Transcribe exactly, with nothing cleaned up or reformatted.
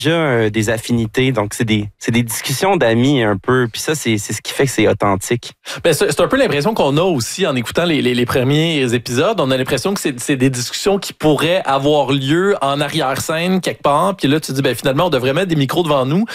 déjà euh, des affinités. Donc, c'est des, c'est des discussions d'amis un peu. Puis ça, c'est, c'est ce qui fait que c'est authentique. Ben, c'est, c'est un peu l'impression qu'on a aussi en écoutant les, les, les premiers épisodes. On a l'impression que c'est, c'est des discussions qui pourraient avoir lieu en arrière-scène quelque part. Puis là, tu te dis, ben, finalement, on devrait mettre des micros devant nous